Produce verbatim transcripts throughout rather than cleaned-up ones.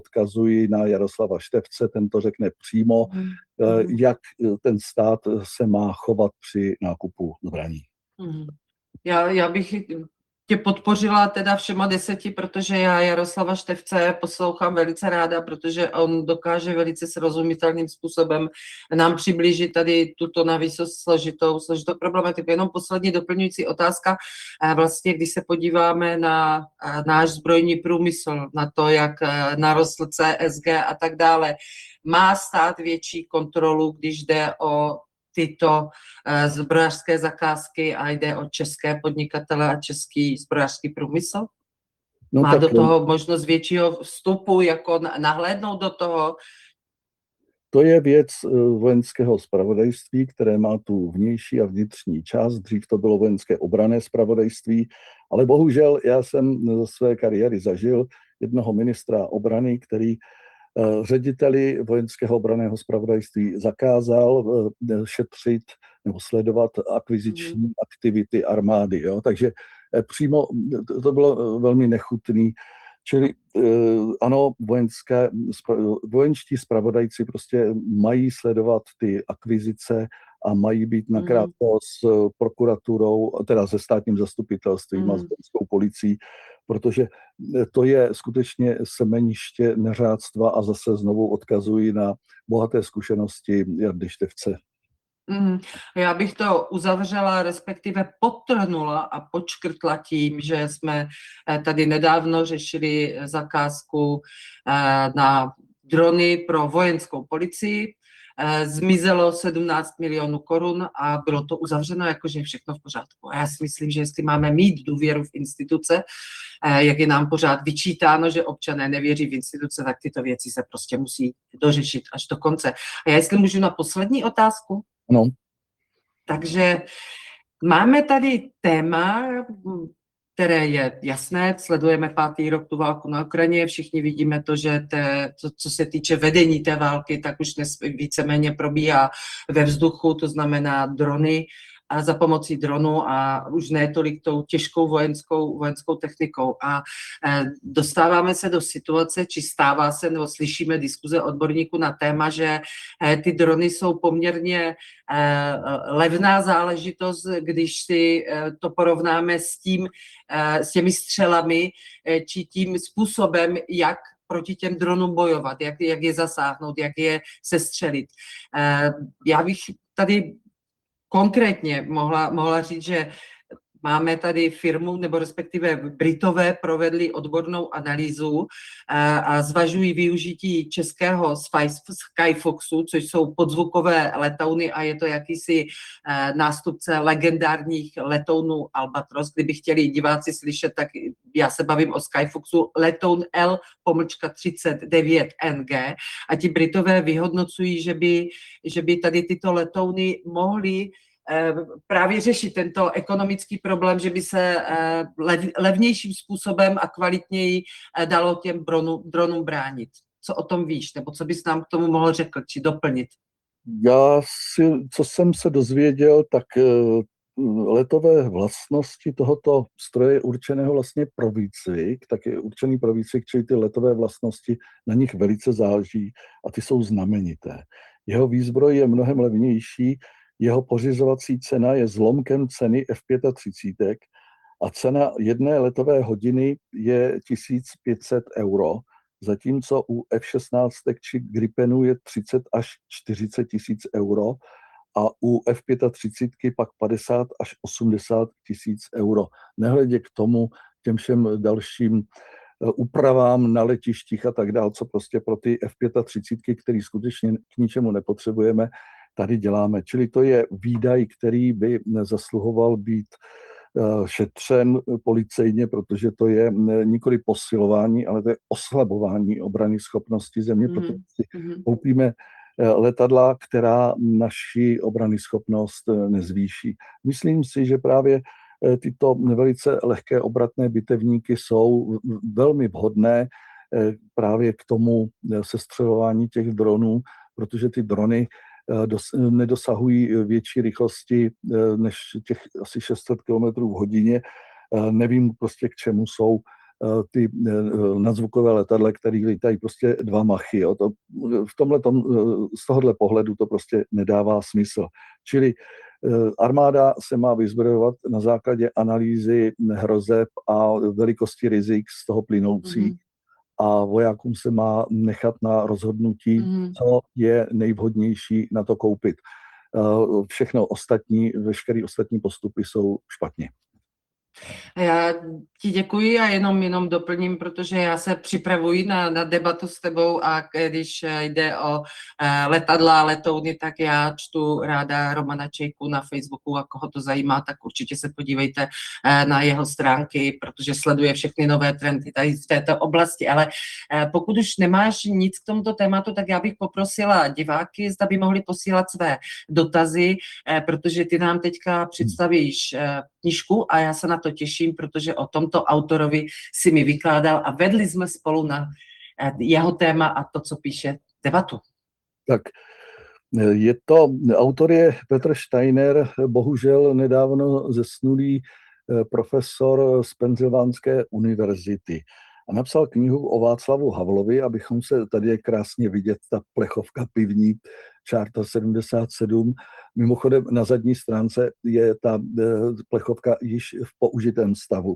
odkazuji na Jaroslava Štefce, ten to řekne přímo, mm. jak ten stát se má chovat při nákupu zbraní. Mm. Já, já bych tě podpořila teda všema deseti, protože já Jaroslava Štefce poslouchám velice ráda, protože on dokáže velice srozumitelným způsobem nám přiblížit tady tuto navíc složitou, složitou problematiku. Jenom poslední doplňující otázka. Vlastně, když se podíváme na náš zbrojní průmysl, na to, jak narostl C S G a tak dále, má stát větší kontrolu, když jde o tyto zbrojařské zakázky a jde o české podnikatele a český zbrojařský průmysl? No, má do toho možnost většího vstupu, jako nahlédnout do toho? To je věc vojenského zpravodajství, které má tu vnější a vnitřní část. Dřív to bylo vojenské obranné zpravodajství, ale bohužel já jsem ze své kariéry zažil jednoho ministra obrany, který řediteli vojenského obranného zpravodajství zakázal šetřit nebo sledovat akviziční mm. aktivity armády. Jo? Takže přímo to bylo velmi nechutný. Čili ano, vojenské, vojenští zpravodajci prostě mají sledovat ty akvizice a mají být nakrátko s prokuraturou, teda se státním zastupitelstvím mm. a s vojenskou policií, protože to je skutečně semeniště neřádstva a zase znovu odkazují na bohaté zkušenosti Jardy Štefce. Mm, já bych to uzavřela, respektive podtrhnula a počkrtla tím, že jsme tady nedávno řešili zakázku na drony pro vojenskou policii. Zmizelo sedmnáct milionů korun a bylo to uzavřeno jako, že je všechno v pořádku. A já si myslím, že jestli máme mít důvěru v instituce, jak je nám pořád vyčítáno, že občané nevěří v instituce, tak tyto věci se prostě musí dořešit až do konce. A já jestli můžu na poslední otázku? No. Takže máme tady téma, které je jasné, sledujeme pátý rok tu válku na Ukrajině, všichni vidíme to, že te, to, co se týče vedení té války, tak už dnes víceméně probíhá ve vzduchu, to znamená drony, a za pomocí dronu a už ne tolik tou těžkou vojenskou, vojenskou technikou. A e, dostáváme se do situace, či stává se, nebo slyšíme diskuze odborníků na téma, že e, ty drony jsou poměrně e, levná záležitost, když si e, to porovnáme s tím, e, s těmi střelami, e, či tím způsobem, jak proti těm dronům bojovat, jak, jak je zasáhnout, jak je sestřelit. E, já bych tady konkrétně mohla, mohla říct, že máme tady firmu, nebo respektive Britové provedli odbornou analýzu a, a zvažují využití českého Skyfoxu, což jsou podzvukové letouny a je to jakýsi e, nástupce legendárních letounů Albatros. Kdyby chtěli diváci slyšet, tak já se bavím o Skyfoxu, letoun L třicet devět N G a ti Britové vyhodnocují, že by, že by tady tyto letouny mohly právě řešit tento ekonomický problém, že by se lev, levnějším způsobem a kvalitněji dalo těm dronu, dronům bránit. Co o tom víš, nebo co bys nám k tomu mohl řekl, či doplnit? Já si, co jsem se dozvěděl, tak letové vlastnosti tohoto stroje určeného vlastně pro výcvik, tak je určený pro výcvik, čili ty letové vlastnosti, na nich velice záleží a ty jsou znamenité. Jeho výzbroj je mnohem levnější, jeho pořizovací cena je zlomkem ceny F třicet pět a cena jedné letové hodiny je tisíc pět set euro, zatímco u F šestnáct či Gripenů je třicet až čtyřicet tisíc euro a u F třicet pět pak padesát až osmdesát tisíc euro. Nehledě k tomu těm všem dalším úpravám na letištích a tak dále, co prostě pro ty F třicet pět, který skutečně k ničemu nepotřebujeme, tady děláme. Čili to je výdaj, který by zasluhoval být šetřen policejně, protože to je nikoli posilování, ale to je oslabování obrany schopnosti země, mm. protože si koupíme letadla, která naši obrany schopnost nezvýší. Myslím si, že právě tyto velice lehké obratné bitevníky jsou velmi vhodné právě k tomu sestřelování těch dronů, protože ty drony Dos, nedosahují větší rychlosti než těch asi šest set kilometrů v hodině. Nevím prostě, k čemu jsou. ty nadzvukové letadla, které lítají prostě dva machy. Jo. To, v tomhletom, z tohohle pohledu to prostě nedává smysl. Čili armáda se má vyzbrojovat na základě analýzy hrozeb a velikosti rizik z toho plynoucí mm-hmm. a vojákům se má nechat na rozhodnutí, mm-hmm. co je nejvhodnější na to koupit. Všechno ostatní, veškeré ostatní postupy jsou špatně. Já ti děkuji a jenom, jenom doplním, protože já se připravuji na, na debatu s tebou a když jde o letadla, letouny, tak já čtu ráda Romana Čejku na Facebooku a koho to zajímá, tak určitě se podívejte na jeho stránky, protože sleduje všechny nové trendy tady v této oblasti. Ale pokud už nemáš nic k tomuto tématu, tak já bych poprosila diváky, zda by mohli posílat své dotazy, protože ty nám teďka představíš knížku a já se na to těším, protože o tomto autorovi si mi vykládal a vedli jsme spolu na jeho téma a to, co píše, debatu. Tak je to, autor je Petr Steiner, bohužel nedávno zesnulý profesor z Pensylvánské univerzity. A napsal knihu o Václavu Havlovi, abychom se, tady je krásně vidět ta plechovka pivní, čárta sedmdesát sedm. Mimochodem na zadní stránce je ta plechovka již v použitém stavu.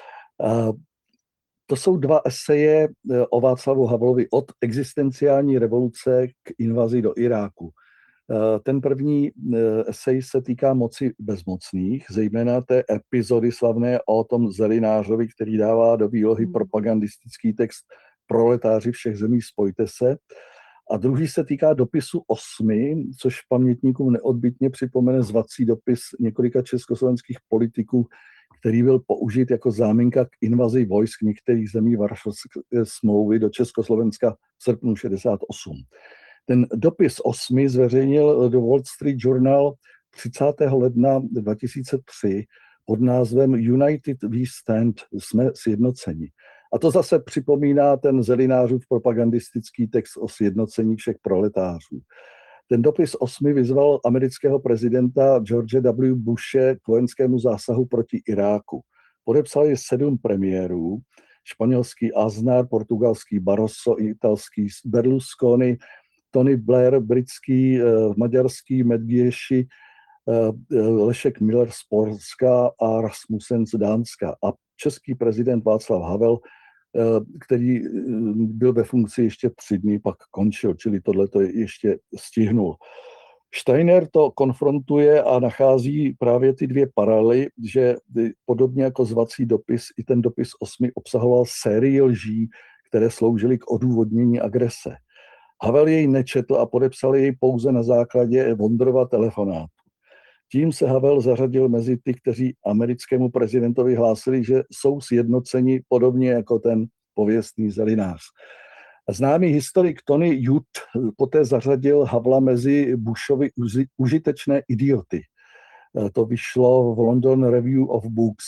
To jsou dva eseje o Václavu Havlovi od existenciální revoluce k invazi do Iráku. Ten první esej se týká moci bezmocných, zejména té epizody slavné o tom Zelinářovi, který dává do výlohy propagandistický text Proletáři všech zemí, spojte se. A druhý se týká dopisu osmi, což pamětníkům neodbytně připomene zvací dopis několika československých politiků, který byl použit jako záminka k invazi vojsk některých zemí Varšavské smlouvy do Československa v srpnu šedesát osm. Ten dopis osmi zveřejnil do Wall Street Journal třicátého ledna dva tisíce tři pod názvem United We Stand, jsme sjednoceni. A to zase připomíná ten Zelinářův propagandistický text o sjednocení všech proletářů. Ten dopis osmi vyzval amerického prezidenta George W. Bushe k vojenskému zásahu proti Iráku. Podepsal je sedm premiérů, španělský Aznar, portugalský Barroso, italský Berlusconi, Tony Blair, britský, maďarský Medvěši, Lešek Miller z Polska a Rasmussen z Dánska. A český prezident Václav Havel, který byl ve funkci ještě tři dny, pak končil, čili tohle to ještě stihnul. Steiner to konfrontuje a nachází právě ty dvě paralely, že podobně jako zvací dopis, i ten dopis osmi obsahoval sérii lží, které sloužily k odůvodnění agrese. Havel jej nečetl a podepsal jej pouze na základě Vondrova telefonátu. Tím se Havel zařadil mezi ty, kteří americkému prezidentovi hlásili, že jsou sjednoceni podobně jako ten pověstný Zelinář. Známý historik Tony Judd poté zařadil Havla mezi Bushovy užitečné idioty. To vyšlo v London Review of Books.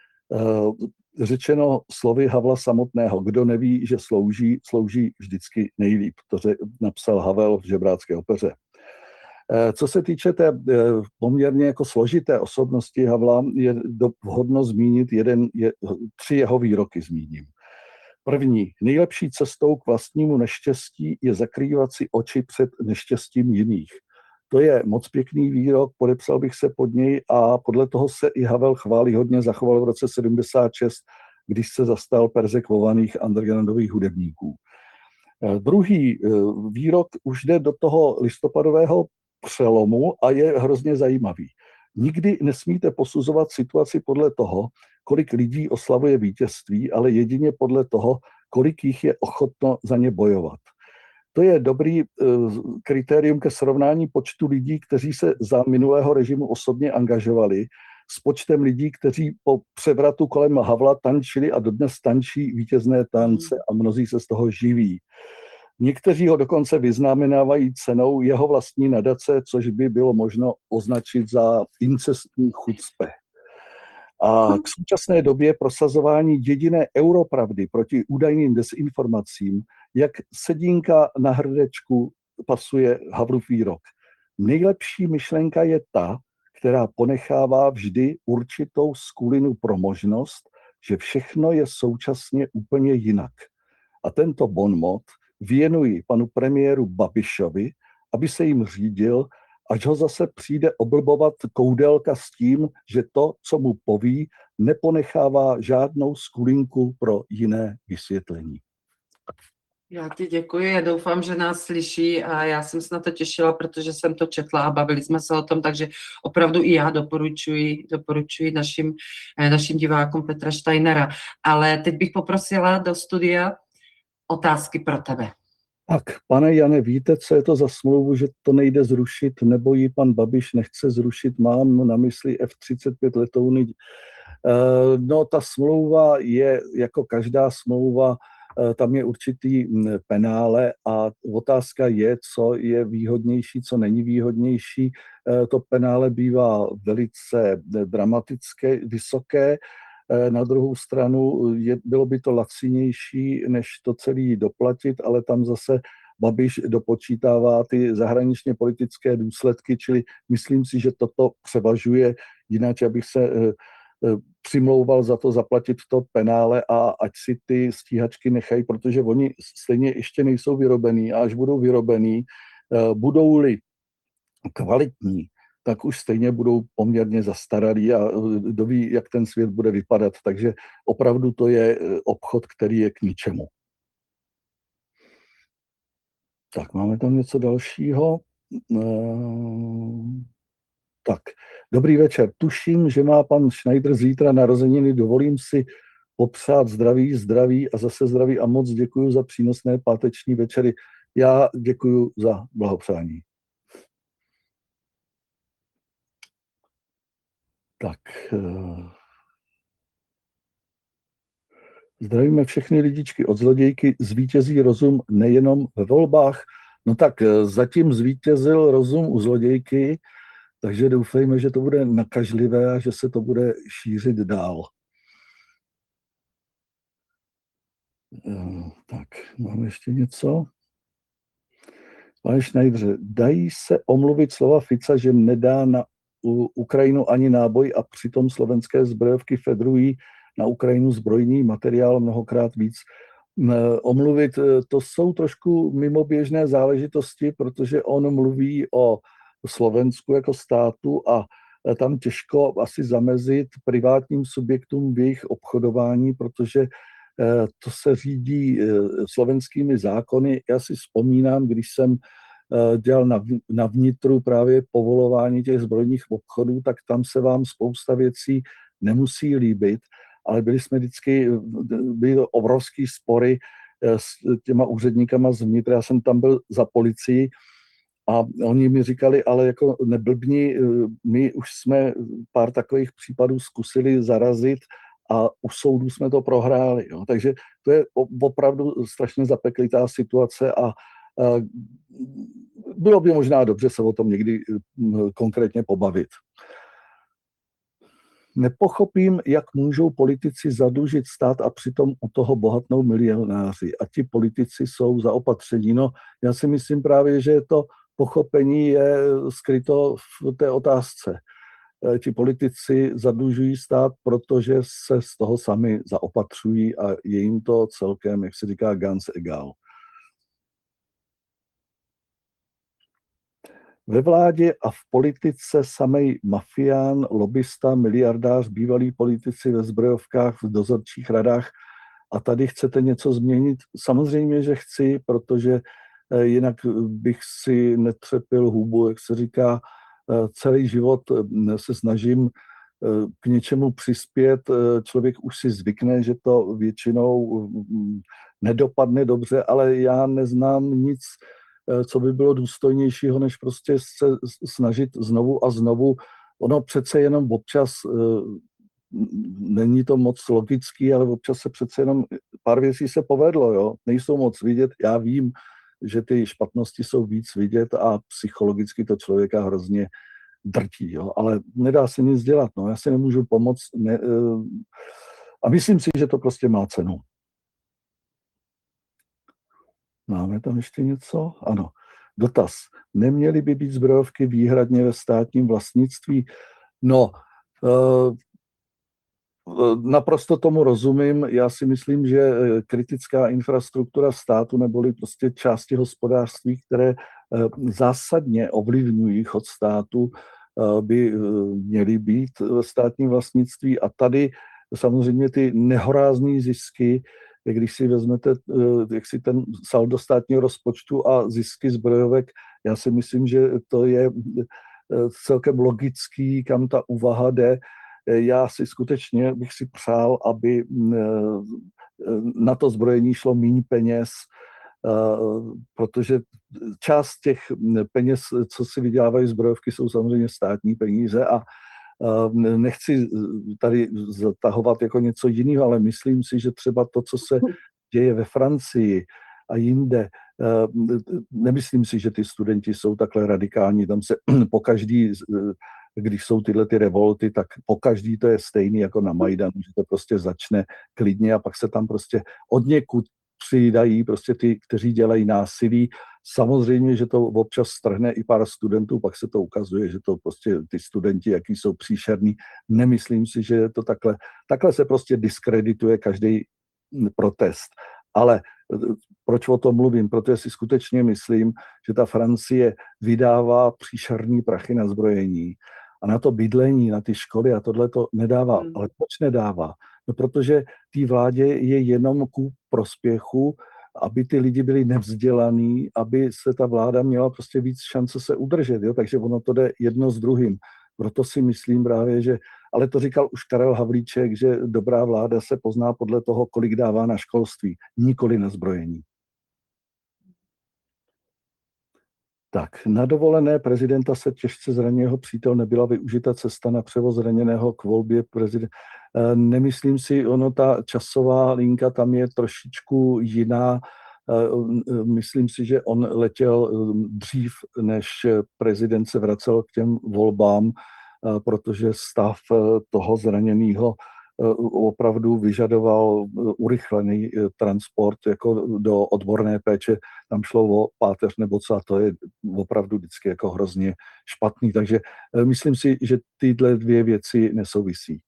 Řečeno slovy Havla samotného, kdo neví, že slouží, slouží vždycky nejlíp. To napsal Havel v Žebrácké opeře. Co se týče té poměrně jako složité osobnosti Havla, je vhodno zmínit jeden, je, tři jeho výroky zmíním. První, nejlepší cestou k vlastnímu neštěstí je zakrývat si oči před neštěstím jiných. To je moc pěkný výrok, podepsal bych se pod něj a podle toho se i Havel chvályhodně zachoval v roce sedmdesát šest, když se zastal perzekvovaných undergroundových hudebníků. Druhý výrok už jde do toho listopadového přelomu a je hrozně zajímavý. Nikdy nesmíte posuzovat situaci podle toho, kolik lidí oslavuje vítězství, ale jedině podle toho, kolik jich je ochotno za ně bojovat. To je dobrý kritérium ke srovnání počtu lidí, kteří se za minulého režimu osobně angažovali, s počtem lidí, kteří po převratu kolem Havla tančili a dodnes tančí vítězné tance a mnozí se z toho živí. Někteří ho dokonce vyznamenávají cenou jeho vlastní nadace, což by bylo možno označit za incestní chucpe. A k současné době prosazování jediné europravdy proti údajným desinformacím, jak sedínka na hrdečku, pasuje Havlův výrok. Nejlepší myšlenka je ta, která ponechává vždy určitou skulinu pro možnost, že všechno je současně úplně jinak. A tento bonmot věnuji panu premiéru Babišovi, aby se jim řídil, až ho zase přijde oblbovat Koudelka s tím, že to, co mu poví, neponechává žádnou skulinku pro jiné vysvětlení. Já ti děkuji, já doufám, že nás slyší a já jsem se na to těšila, protože jsem to četla a bavili jsme se o tom, takže opravdu i já doporučuji, doporučuji našim, našim divákům Petra Steinera. Ale teď bych poprosila do studia otázky pro tebe. Tak, pane Jane, víte, co je to za smlouvu, že to nejde zrušit, nebo ji pan Babiš nechce zrušit? Mám na mysli F třicet pět letouny. No, ta smlouva je, jako každá smlouva, tam je určitý penále a otázka je, co je výhodnější, co není výhodnější. To penále bývá velice dramatické, vysoké. Na druhou stranu je, bylo by to lacinější, než to celý doplatit, ale tam zase Babiš dopočítává ty zahraničně politické důsledky, čili myslím si, že toto převažuje, jinak abych se přimlouval za to zaplatit to penále a ať si ty stíhačky nechají, protože oni stejně ještě nejsou vyrobený a až budou vyrobený, budou-li kvalitní, tak už stejně budou poměrně zastaralí a kdo ví, jak ten svět bude vypadat. Takže opravdu to je obchod, který je k ničemu. Tak, máme tam něco dalšího. Tak, dobrý večer. Tuším, že má pan Schneider zítra narozeniny. Dovolím si popřát zdraví, zdraví a zase zdraví a moc děkuji za přínosné páteční večery. Já děkuji za blahopřání. Tak. Zdravíme všechny lidičky od zlodějky. Zvítězí rozum nejenom ve volbách. No tak zatím zvítězil rozum u zlodějky, takže doufejme, že to bude nakažlivé a že se to bude šířit dál. Tak, máme ještě něco? Pane Schneidře, dají se omluvit slova Fica, že nedá na Ukrajinu ani náboj a přitom slovenské zbrojovky fedrují na Ukrajinu zbrojní materiál mnohokrát víc. Omluvit, to jsou trošku mimoběžné záležitosti, protože on mluví o Slovensku jako státu a tam těžko asi zamezit privátním subjektům v jejich obchodování, protože to se řídí slovenskými zákony. Já si vzpomínám, když jsem dělal na vnitru právě povolování těch zbrojních obchodů, tak tam se vám spousta věcí nemusí líbit, ale byli jsme vždycky, byly to obrovský spory s těma úředníkama z vnitra. Já jsem tam byl za policii a oni mi říkali, ale jako neblbni, my už jsme pár takových případů zkusili zarazit a u soudu jsme to prohráli. Jo. Takže to je opravdu strašně zapeklitá situace a bylo by možná dobře se o tom někdy konkrétně pobavit. Nepochopím, jak můžou politici zadlužit stát a přitom u toho bohatnou milionáři. A ti politici jsou zaopatření. No, já si myslím právě, že to pochopení je skryto v té otázce. Ti politici zadlužují stát, protože se z toho sami zaopatřují a je jim to celkem, jak se říká, ganz egal. Ve vládě a v politice samej mafián, lobista, miliardář, bývalí politici ve zbrojovkách, v dozorčích radách a tady chcete něco změnit? Samozřejmě, že chci, protože jinak bych si netřepil hubu, jak se říká, celý život se snažím k něčemu přispět. Člověk už si zvykne, že to většinou nedopadne dobře, ale já neznám nic, co by bylo důstojnějšího, než prostě se snažit znovu a znovu. Ono přece jenom občas, není to moc logický, ale občas se přece jenom pár věcí se povedlo, jo. Nejsou moc vidět, já vím, že ty špatnosti jsou víc vidět a psychologicky to člověka hrozně drtí, jo. Ale nedá se nic dělat, no. Já si nemůžu pomoct ne, a myslím si, že to prostě má cenu. Máme tam ještě něco? Ano. Dotaz. Neměly by být zbrojovky výhradně ve státním vlastnictví? No, naprosto tomu rozumím. Já si myslím, že kritická infrastruktura státu neboli prostě části hospodářství, které zásadně ovlivňují chod státu, by měly být ve státním vlastnictví. A tady samozřejmě ty nehorázné zisky, když si vezmete jak si ten saldo státního rozpočtu a zisky zbrojovek, já si myslím, že to je celkem logický, kam ta úvaha jde. Já si skutečně bych si přál, aby na to zbrojení šlo méně peněz, protože část těch peněz, co si vydělávají zbrojovky, jsou samozřejmě státní peníze a nechci tady zatahovat jako něco jiného, ale myslím si, že třeba to, co se děje ve Francii a jinde, nemyslím si, že ty studenti jsou takhle radikální, tam se pokaždý, když jsou tyhle ty revolty, tak pokaždý to je stejný jako na Majdanu, že to prostě začne klidně a pak se tam prostě od někud přidají prostě ty, kteří dělají násilí. Samozřejmě, že to občas strhne i pár studentů, pak se to ukazuje, že to prostě ty studenti, jaký jsou příšerní. Nemyslím si, že je to takhle. Takhle se prostě diskredituje každý protest. Ale proč o tom mluvím? Protože si skutečně myslím, že ta Francie vydává příšerný prachy na zbrojení a na to bydlení, na ty školy a tohle to nedává. Hmm. Ale proč nedává? No, protože té vládě je jenom ku prospěchu, aby ty lidi byli nevzdělaní, aby se ta vláda měla prostě víc šance se udržet. Jo? Takže ono to jde jedno s druhým. Proto si myslím právě, že, ale to říkal už Karel Havlíček, že dobrá vláda se pozná podle toho, kolik dává na školství, nikoli na zbrojení. Tak, na dovolené prezidenta se těžce zraněného přítel nebyla využita cesta na převoz zraněného k volbě prezidenta. Nemyslím si, ono ta časová linka tam je trošičku jiná. Myslím si, že on letěl dřív, než prezident se vracel k těm volbám, protože stav toho zraněného opravdu vyžadoval urychlený transport jako do odborné péče. Tam šlo o páteř nebo co a to je opravdu vždycky jako hrozně špatný. Takže myslím si, že tyhle dvě věci nesouvisí.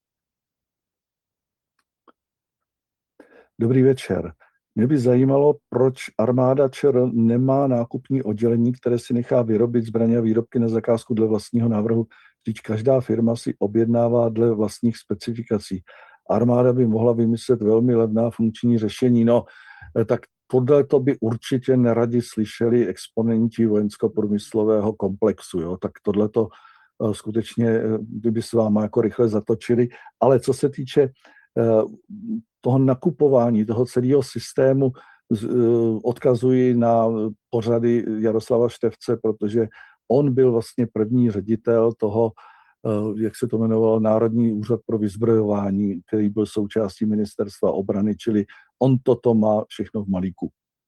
Dobrý večer. Mě by zajímalo, proč armáda ČR nemá nákupní oddělení, které si nechá vyrobit zbraně a výrobky na zakázku dle vlastního návrhu. Vždyť každá firma si objednává dle vlastních specifikací. Armáda by mohla vymyslet velmi levná funkční řešení. No, tak tohle to by určitě neradi slyšeli exponenti vojensko-průmyslového komplexu. Jo? Tak tohle to skutečně by s váma jako rychle zatočili. Ale co se týče toho nakupování, toho celého systému, odkazuji na pořady Jaroslava Štefce, protože on byl vlastně první ředitel toho, jak se to jmenovalo, Národní úřad pro vyzbrojování, který byl součástí ministerstva obrany, čili on toto má všechno v malíku.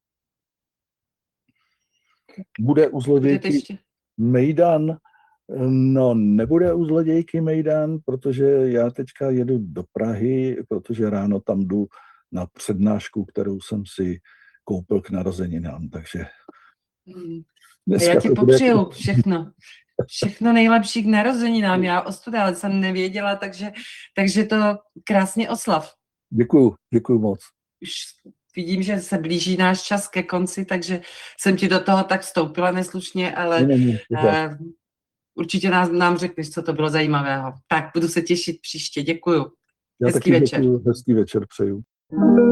Bude u zlodějky Mejdan? No, nebude u zlodějky Mejdan, protože já teďka jedu do Prahy, protože ráno tam jdu na přednášku, kterou jsem si koupil k narozeninám, takže... Hmm. Já ti popřeju bude... všechno. Všechno nejlepší k narozeninám. Já ostuda, ale jsem nevěděla, takže, takže to krásně oslav. Děkuju, děkuju moc. Už vidím, že se blíží náš čas ke konci, takže jsem ti do toho tak vstoupila neslušně, ale ne, ne, ne, uh, určitě nás, nám řekneš, co to bylo zajímavého. Tak budu se těšit příště. Děkuju. Já hezký taky večer. Děkuju, hezký večer přeju.